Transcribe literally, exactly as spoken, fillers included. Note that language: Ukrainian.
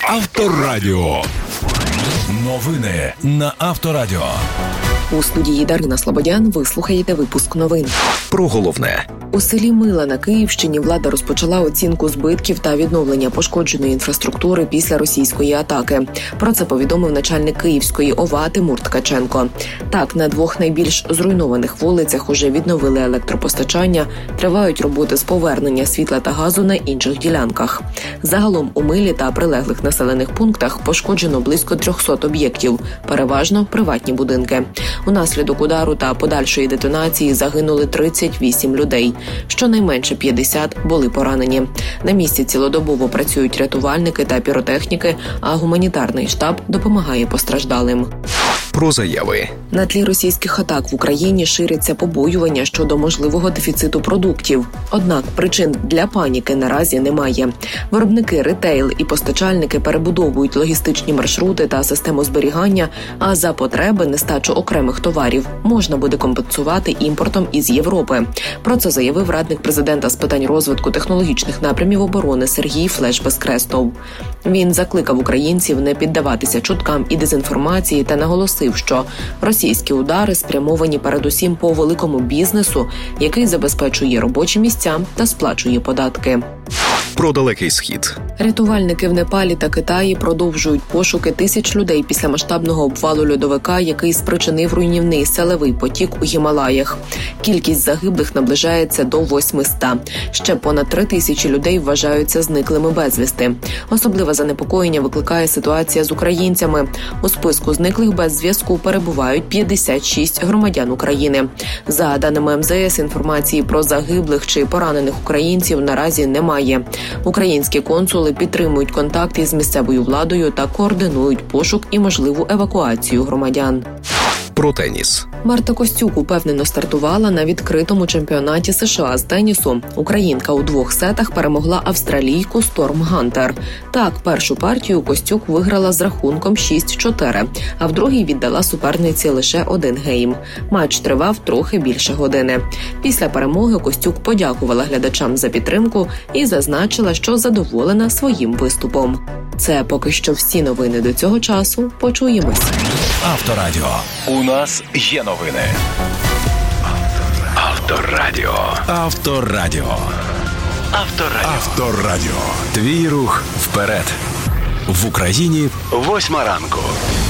Авторадіо. Новини на Авторадіо. У студії Дарина Слободян ви слухаєте випуск новин. Про головне. У селі Мила на Київщині влада розпочала оцінку збитків та відновлення пошкодженої інфраструктури після російської атаки. Про це повідомив начальник Київської ОВА Тимур Ткаченко. Так, на двох найбільш зруйнованих вулицях уже відновили електропостачання, тривають роботи з повернення світла та газу на інших ділянках. Загалом у Милі та прилеглих населених пунктах пошкоджено близько триста об'єктів, переважно приватні будинки. Унаслідок удару та подальшої детонації загинули тридцять вісім людей. Щонайменше п'ятдесят були поранені. На місці цілодобово працюють рятувальники та піротехніки, а гуманітарний штаб допомагає постраждалим. Про заяви. На тлі російських атак в Україні ширяться побоювання щодо можливого дефіциту продуктів. Однак причин для паніки наразі немає. Виробники, ретейл і постачальники перебудовують логістичні маршрути та систему зберігання, а за потреби нестачу окремих товарів можна буде компенсувати імпортом із Європи. Про це заявив радник президента з питань розвитку технологічних напрямів оборони Сергій Флеш-Безкреснов. Він закликав українців не піддаватися чуткам і дезінформації та наголосив, що російські удари спрямовані передусім по великому бізнесу, який забезпечує робочі місця та сплачує податки. Про Далекий Схід. Рятувальники в Непалі та Китаї продовжують пошуки тисяч людей після масштабного обвалу льодовика, який спричинив руйнівний селевий потік у Гімалаях. Кількість загиблих наближається до восьмисот. Ще понад три тисячі людей вважаються зниклими безвісти. Особливе занепокоєння викликає ситуація з українцями. У списку зниклих без зв'язку перебувають п'ятдесят шість громадян України. За даними ем зе ес, інформації про загиблих чи поранених українців наразі немає. Українські консули підтримують контакти з місцевою владою та координують пошук і можливу евакуацію громадян. Про теніс. Марта Костюк упевнено стартувала на відкритому чемпіонаті США з тенісу. Українка у двох сетах перемогла австралійку Сторм Гантер. Так, першу партію Костюк виграла з рахунком шість чотири, а в другій віддала суперниці лише один гейм. Матч тривав трохи більше години. Після перемоги Костюк подякувала глядачам за підтримку і зазначила, що задоволена своїм виступом. Це поки що всі новини до цього часу. Почуємось. Авторадіо. У нас є новини. Авторадіо. Авторадіо. Авторадіо. Авторадіо. Твій рух вперед. В Україні восьма ранку.